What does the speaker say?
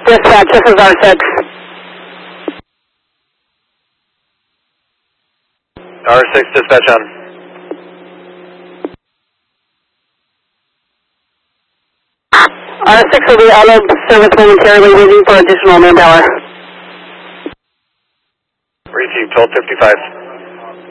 Dispatch, this is R6. R6, dispatch on. R6 will be out of service momentarily, waiting for additional manpower. Receive 1255.